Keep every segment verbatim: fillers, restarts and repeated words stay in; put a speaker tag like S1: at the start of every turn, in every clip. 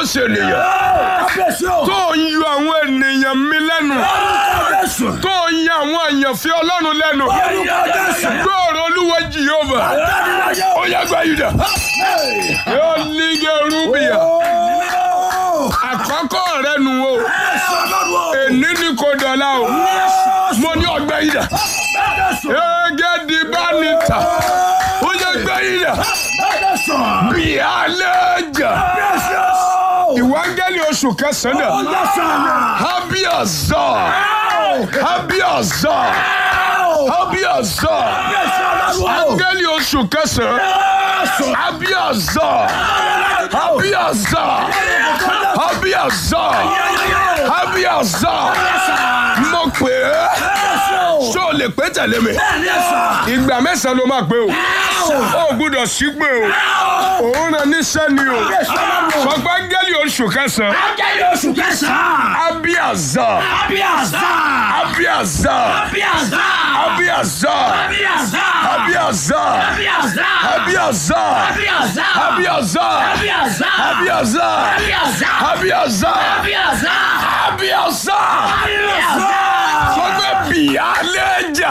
S1: ṣènìyàn tó ń yọ àwọn ènìyàn mi lẹ́nu tó ń yọ àwọn àyànfẹ́ Ọlọ́run lẹ́nu gbọ́ọ̀rọ̀ Olúwa Jèhófà ó yá gba Júdà yóò lígẹ̀ rúbìyà àkọ́kọ́ rẹ nù o èní ni kò dọ̀la o mo ní ọgbẹ́ Júdà ẹgẹ́ di bá níta ó yá gba Júdà bí àlejò ìwángẹ́lì oṣù kẹsàn-án Habiaza Habiaza Habiaza áńgẹ́lì oṣù kẹsàn-án Habiaza Habiaza Habiaza Habiaza mo pè é ṣó o lè pé tẹ̀lé mi ìgbà mẹ́sàn-án ló máa pé o ó gbúdọ̀ sí pé o òun rẹ̀ níṣẹ́ ni o sọgbà áńgẹ́lì oṣù kẹsàn-án
S2: áńgẹ́lì oṣù kẹsàn-án
S1: Habiaza
S2: Habiaza
S1: Habiaza
S2: Habiaza
S1: Habiaza
S2: Habiaza
S1: Habiaza
S2: Habiaza
S1: Habiaza
S2: Habiaza
S1: Habiaza
S2: Habiaza
S1: Habiaza
S2: Habiaza
S1: Habiaza
S2: Habiaza
S1: Habiaza sọgbà bíyàlẹ́jà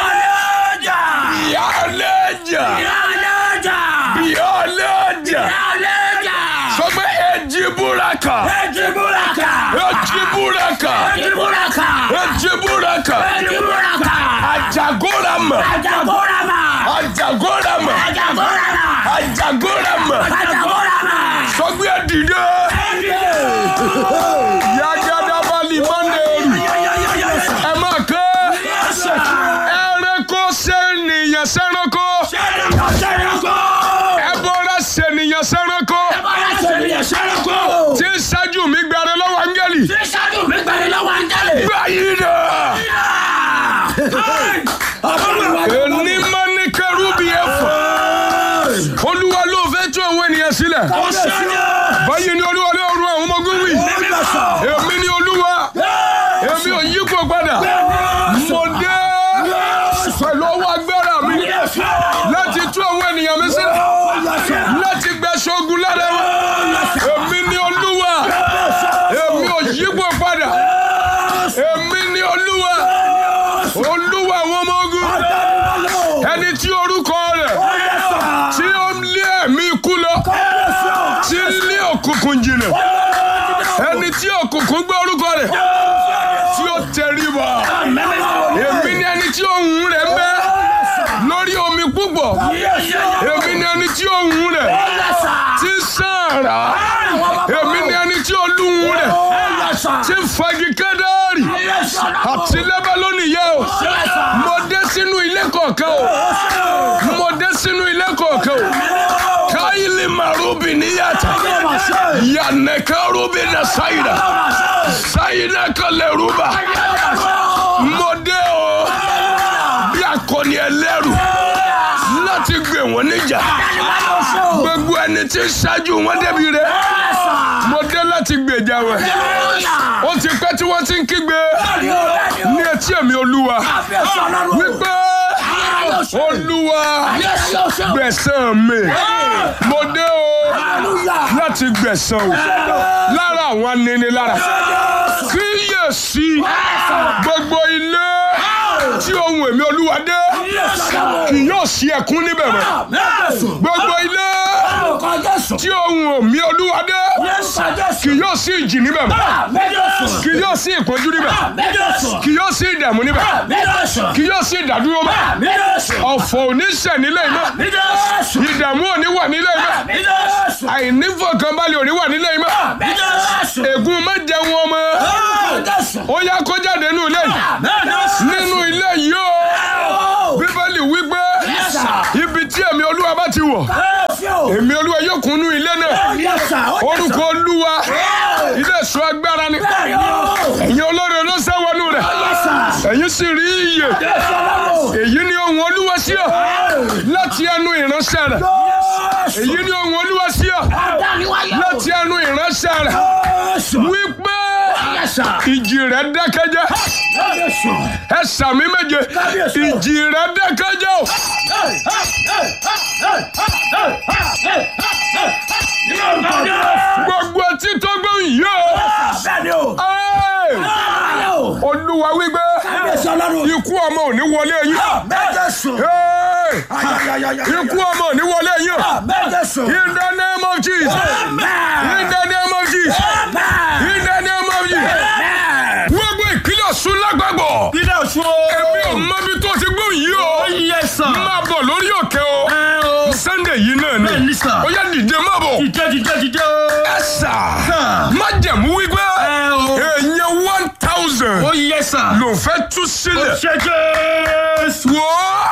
S1: bíyàlẹ́jà bíyàlẹ́jà sọgbà ejiburaka
S2: Ejiburaka
S1: ejiburaka
S2: Ejiburaka
S1: ejiburaka
S2: Ejiburaka
S1: ajagorama
S2: Ajagorama
S1: ajagorama
S2: Ajagorama
S1: ajagorama
S2: Ajagorama
S1: sọgbà dìde yagadabali manderu ẹ máa kọ́ ẹranko sẹ́niyàn sẹ́ranko ẹbọra sẹ́niyàn sẹ́ranko tí ń ṣáájú mi gbàrẹ lọ́wọ́ áńgẹ́lì gbáyìí náà ẹni máa ní kẹrúbì ẹ̀fọ́ Olúwa ló fẹ́ tú àwọn ènìyàn sílẹ̀ báyìí ni Olúwa ló rún àwọn ọmọ ogun wí èmi ni Olúwa èmi ò yípo padà mo dé pẹ̀lú ọwọ́ agbára mi láti tú àwọn ènìyàn mi sílẹ̀ láti gbẹ̀ṣẹ̀ ogun lára wọn èmi ni Olúwa èmi ò yípo padà èmi ni Olúwa Olúwa àwọn ọmọ ogun ẹni tí orúkọ rẹ̀ tí ó ń lé ẹ̀mí ikú lọ tí ń lé òkùnkùn jìnnà ẹni tí òkùnkùn gbé orúkọ rẹ̀ tí ó tẹríba èmi ni ẹni tí ohùn rẹ̀ ń bẹ lórí omi púpọ̀ èmi ni ẹni tí ohùn rẹ̀ tí ń sàrà èmi ni ẹni tí olúhùn rẹ̀ tí ń fagi kẹ́dárì àti Lẹ́bánónì yẹ o mo dé sínú ilé kọ̀ọ̀kan o mo dé sínú ilé kọ̀ọ̀kan o káyìlì màrúbì níyàtà yànnẹ́kẹ́rúbì nà sáyidà sáyidà kọlẹ̀ rúbà mo dé o bí akọni ẹlẹ́rù láti gbé wọn níjà gbogbo ẹni tí ń ṣáájú wọn débi rẹ̀ mo dé láti gbèjà wọn ó ti pẹ́ tí wọ́n ti ń kígbe ní etí èmi Olúwa wípé Olúwa gbẹ̀san mi mo dé o láti gbẹ̀san o lára àwọn aninilára kíyèsí gbogbo ilé tí ohùn èmi Olúwa dé kì yóò sí ẹkún níbẹ̀ mọ́ gbogbo ilé tí ohùn èmi Olúwa dé kì yóò sí ìjì níbẹ̀ mọ́ kì yóò sí ìpọ́njú níbẹ̀ kì yóò sí ìdààmú níbẹ̀ kì yóò sí ìdádúró mọ́ ọ̀fọ̀ ò ní ṣẹ̀ nílé iná ìdààmú ò ní wà nílé iná àìnífọ̀kànbalẹ̀ ò ní wà nílé iná ègún má jẹun ọmọ ó yá kó jáde nínú ilé nínú ilé yìí o Bíbélì wípé ibi tí èmi Olúwa bá ti wọ̀ èmi Olúwa yóò kúnnú ilé náà orúkọ Olúwa ilé ìṣọ́ agbára ni ẹ̀yin olóore ló sẹ́wọ́nú rẹ̀ ẹ̀yin sì rí iyè èyí ni ohùn Olúwa sí ọ láti ẹnu ìránṣẹ́ rẹ̀ èyí ni ohùn Olúwa sí ọ láti ẹnu ìránṣẹ́ rẹ̀ wípé ìjì rẹ̀ dákẹ́jẹ́ ẹ sàmì méje ìjì rẹ̀ dákẹ́jẹ́ o. gbogbo etí tó ọmọ ò ní wọlé yín. Hey! Ikú ọmọ ò ní wọlé yín. In the name of Jesus. In the name of Jesus. In the name of Jesus. Gbogbo ìpínlẹ̀ Ọ̀ṣun lágbàgbọ́.
S3: Ìpínlẹ̀ Ọ̀ṣun.
S1: Èmi ò mọ ibi tó ti gbóhùn yìí o.
S3: Yes sir.
S1: Máa bọ̀ lórí òkè o.
S3: Ẹ o.
S1: Sunday yìí náà ni.
S3: Bẹ́ẹ̀ni sir.
S1: Ó yá dìde máa bọ̀.
S3: Dìde dìde dìde o.
S1: Ẹ sà.
S3: Sir.
S1: Má jẹ̀mú wípé.
S3: Ẹ o.
S1: Èèyàn one thousand.
S3: Oh yes sir.
S1: Ló fẹ́ tú sílẹ̀.
S3: Ṣé Jésù.
S1: Wo.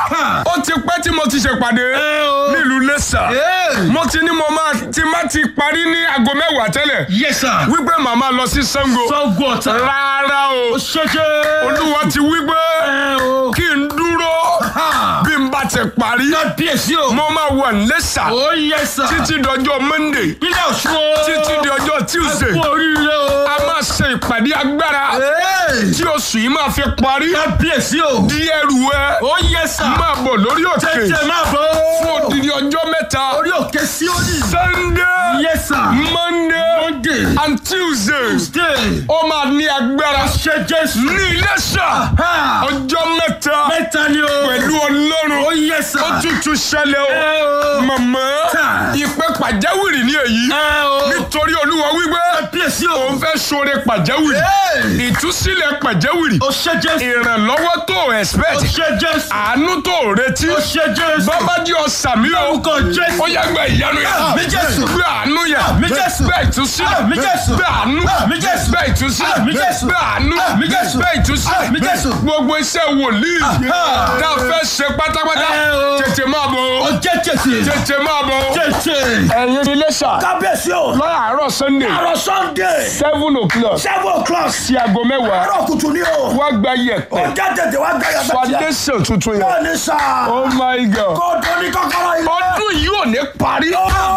S1: Ó ti pẹ́ tí mo ti ṣèpàdé.
S3: Ẹ o.
S1: Nílùú Iléṣà. Mo ti ní mo máa ti má ti parí ní aago mẹ́wàá tẹ́lẹ̀.
S3: Yes sir.
S1: Wípé màmá lọ sí Ṣàngó.
S3: Ṣàngó Ọ̀tà.
S1: Rárá o.
S3: Ṣé Jésù.
S1: Olúwa ti wípé.
S3: Ẹ o.
S1: Kí n dúró. Bí n bá ti parí.
S3: Kábíyèsí o.
S1: Mo máa wà ní Iléṣà.
S3: Oh yes sir.
S1: Títí dọjọ́ Monday.
S3: Ìpínlẹ̀ Ọ̀ṣun o.
S1: Títí di ọjọ́ Tuesday.
S3: Ẹ kú oríire o.
S1: A máa ṣe ìpàdé agbára. Tí oṣù yìí máa fi parí.
S3: Kábíyèsí o.
S1: Di ẹrù ẹ.
S3: Oh yes sir.
S1: Máa bọ̀ lórí òkè.
S3: Tètè máa bọ̀.
S1: Fún odidi ọjọ́ mẹ́ta.
S3: Orí òkè Síónì.
S1: Sunday.
S3: Yes sir.
S1: Monday.
S3: Monday.
S1: And Tuesday.
S3: Tuesday.
S1: Ó máa ní agbára.
S3: Ṣé Jésù.
S1: Ní Iléṣà. Ọjọ́ mẹ́ta.
S3: Mẹ́ta ni o.
S1: Pẹ̀lú Ọlọ́run.
S3: Oh yes sir.
S1: Ó tútù ṣẹlẹ̀ o.
S3: Ẹ o.
S1: Màmá.
S3: Ta.
S1: Ìpè pàjáwìrì ní èyí.
S3: Ẹ o.
S1: Nítorí Olúwa wípé.
S3: Kábíyèsí o.
S1: Òun fẹ́ ṣoore pàjáwìrì. Ìtúsílẹ̀ pàjáwìrì.
S3: Ó ṣé Jésù.
S1: Ìrànlọ́wọ́ tó
S3: Ó
S1: expect.
S3: ṣé Jésù.
S1: Àánú tó retí.
S3: Ó ṣé Jésù.
S1: Bàbá di ọ̀sàmì o.
S3: Orúkọ Jésù.
S1: Ó yá gba ìyanu yẹn.
S3: Àmín Jésù.
S1: Gba àánú yẹn.
S3: Àmín Jésù.
S1: Gba ìtúsílẹ̀.
S3: Àmín Jésù.
S1: Gba àánú.
S3: Àmín Jésù.
S1: Gba ìtúsílẹ̀.
S3: Àmín Jésù.
S1: Gba àánú.
S3: Àmín Jésù.
S1: Gba ìtúsílẹ̀.
S3: Àmín Jésù.
S1: Gbogbo iṣẹ́ wòlíì.
S3: Aha.
S1: Tá a fẹ́ ṣe pátápátá.
S3: Ẹ o.
S1: Tètè máa bọ̀ o.
S3: Ó jẹ́ Jésù.
S1: Tètè máa bọ̀ o.
S3: Jésù.
S1: Ẹ̀yin Iléṣà.
S2: Kábíyèsí o.
S1: Lọ́yà àárọ̀ Sunday.
S2: Àárọ̀ Sunday.
S1: seven o'clock.
S2: seven o'clock.
S1: Sí aago mẹ́wàá.
S2: Àárọ̀ kùtù ni o.
S1: Wá gba yẹ̀pẹ̀.
S2: Ọjà tètè wá gbẹ̀yà bẹ́ẹ̀ tiẹ̀.
S1: Foundation tuntun yẹn.
S2: Bẹ́ẹ̀ni sà.
S1: Oh my God.
S2: Kó tó ní kọ́kọ́rọ́ ilé.
S1: Ọdún yìí ò ní parí.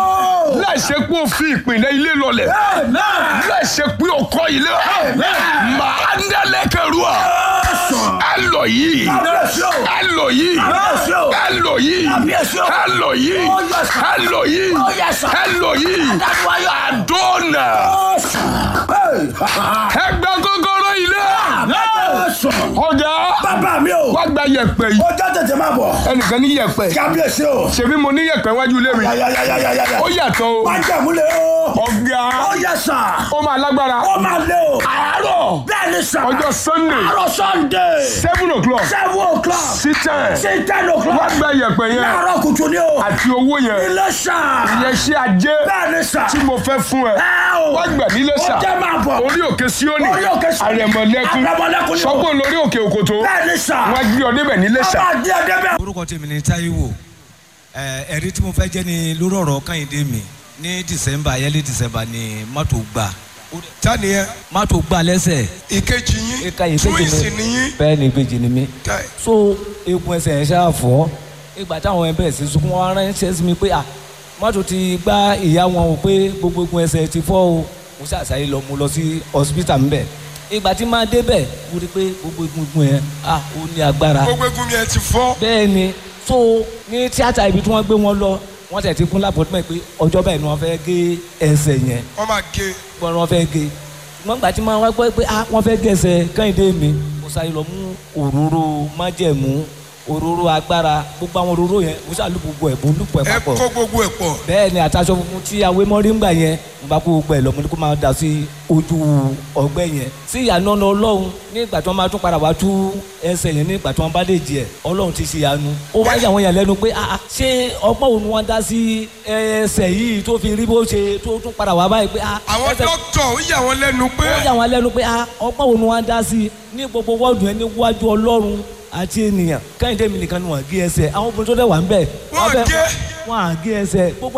S2: Ó.
S1: Láìsí pé ó fi ìpìlẹ̀ ilé lọlẹ̀.
S2: Amen.
S1: Láìsí pé ó kọ́ ilé. Màá ń dálẹ́kẹ̀rú à. Ẹ lọ yìí.
S2: Kábíyèsí o.
S1: Ẹ lọ yìí.
S2: Kábíyèsí o.
S1: Ẹ lọ yìí.
S2: Kábíyèsí o.
S1: Ẹ lọ yìí.
S2: Oh, yes, sir.
S1: Ẹ lọ yìí.
S2: Oh, yes, sir.
S1: Ẹ lọ yìí.
S2: Adájúwáyọ̀.
S1: Àdónà. Ẹ gba kọ́kọ́rọ́ ilé. Ọjà.
S2: Bàbá mi o.
S1: Wá gba yẹ̀pẹ̀ yìí.
S2: Ọjà tètè máa bọ̀.
S1: Ẹnìkan ní yẹ̀pẹ̀.
S2: Kábíyèsí o.
S1: Ṣèbí mo ní yẹ̀pẹ̀ wájú ilé mi.
S2: Yàyàyàyàyàyà.
S1: Ó yàtọ̀ o.
S2: Má jẹ̀múlẹ̀ o.
S1: Ọ̀gá.
S2: Ó yẹ sà.
S1: Ó máa lágbára.
S2: Ó máa lé o. Àárọ̀. Bẹ́ẹ̀ni sà.
S1: Ọjọ́ Sunday.
S2: Àárọ̀ Sunday.
S1: seven o'clock.
S2: seven o'clock.
S1: Sí ten.
S2: sí ten
S1: Wá
S2: o'clock.
S1: gba yẹ̀pẹ̀ yẹn.
S2: Láàárọ̀ kùtù ni o.
S1: Àti owó yẹn.
S2: Ilé sà.
S1: Ìyẹn ṣe ajé.
S2: Bẹ́ẹ̀ni sà.
S1: Tí mo fẹ́ fún ẹ.
S2: Ẹ o.
S1: Wá gbà nílé sà.
S2: Ó jẹ́ máa bọ̀.
S1: Orí òkè Síónì.
S2: Orí òkè Síónì.
S1: Àrẹ̀mọ̀lẹ́kún.
S2: Àrẹ̀mọ̀lẹ́kún ni o.
S1: Sọ́kò lórí òkè Òkòtó.
S2: Bẹ́ẹ̀ni sà.
S1: Wá gbé ọ débẹ̀ nílé sà.
S2: Bàbá díẹ̀ débẹ̀.
S4: Orúkọ tèmi ni Táíwò. Ẹ, ẹ̀rí tí mo fẹ́ jẹ́ ni lórí ọ̀rọ̀ Kẹ́hìndé mi ní December ayẹlẹ́ December ni mọ́tò gbà.
S1: Tani yẹn.
S4: Mọ́tò gbà lẹ́sẹ̀.
S1: Ìkejì yín.
S4: Ìka yìí kejì
S1: Twins
S4: ni
S1: ni yín.
S4: bẹ́ẹ̀ ni ìbejì ni mí.
S1: Kai.
S4: So egun ẹsẹ̀ yẹn ṣáà fọ́. Ìgbà táwọn ẹ̀ bẹ̀rẹ̀ sí sunkún wọn ránṣẹ́ sí mi pé à mọ́tò ti gbá ìyá wọn o pé gbogbo egun ẹsẹ̀ ti fọ́ o. Mo ṣàṣàyè lọ mo lọ sí hospital ńbẹ̀. Ìgbà tí máa débẹ̀ mo rí pé gbogbo egun egun yẹn ah ó ní agbára.
S1: Gbogbo egun mi ẹ ti fọ́.
S4: Bẹ́ẹ̀ ni so ní tíátà ibi tí wọ́n gbé wọn lọ wọ́n tẹ̀ ti fún lápọ̀tìmọ̀ pé ọjọ́ bẹ́ẹ̀ ni wọ́n fẹ́ gé ẹsẹ̀ yẹn
S1: Wọ́n máa gé.
S4: gbọ́n wọ́n fẹ́ gé wọ́n gbà tí wọ́n wá gbọ́ pé ah wọ́n fẹ́ gé ẹsẹ̀ Kẹ́hìndé mi mo sáré lọ mú òróró májẹ̀mú òróró agbára gbogbo àwọn òróró yẹn mo ṣàlù gbogbo ẹ̀ mo lùpọ̀ ẹ̀
S1: Ẹ
S4: papọ̀
S1: kó gbogbo ẹ̀ pọ̀.
S4: bẹ́ẹ̀ ni àtàṣọ funfun tí awé mọ́rí ń gbà yẹn mo bá kó gbogbo ẹ̀ lọ mo ní kó máa dà sí ojú ọgbẹ́ yẹn sí ìyànà Ọlọ́run ní ìgbà tí wọ́n máa tún padà wá tú ẹsẹ̀ yẹn ní ìgbà tí wọ́n bá dé jẹ Ọlọ́run ti ṣe ìyanu ó wá yà wọ́n yàn lẹ́nu pé ah ṣé ọgbọ́n òun wọn dá sí ẹsẹ̀ yìí tó fi rí bó ṣe tó tún padà wá báyìí pé ah
S1: Àwọn
S4: ẹsẹ̀-
S1: dókítà ó yà wọ́n lẹ́nu pé.
S4: ó yà wọ́n lẹ́nu pé ah ọgbọ́n òun wọn dá sí ní gbogbo wọ́ọ̀dù yẹn níwájú Ọlọ́run àti ènìyàn Kẹ́hìndé mi nìkan ni wọ́n gé ẹsẹ̀ àwọn obìnrin tó dẹ̀ wà ń bẹ̀
S1: Wọ́n
S4: fẹ́-
S1: gé.
S4: wọ́n á gé ẹsẹ̀ gbogbo